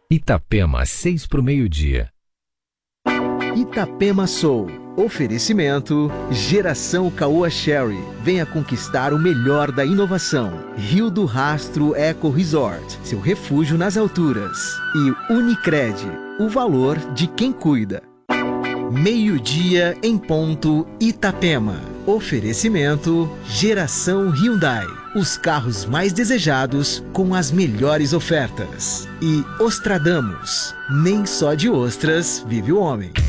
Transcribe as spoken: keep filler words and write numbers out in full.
Itapema, seis para o meio-dia. Itapema Soul. Oferecimento Geração Caoa Sherry. Venha conquistar o melhor da inovação. Rio do Rastro Eco Resort. Seu refúgio nas alturas. E Unicred. O valor de quem cuida. Meio-dia em ponto Itapema. Oferecimento Geração Hyundai. Os carros mais desejados com as melhores ofertas. E Ostradamus. Nem só de ostras vive o homem.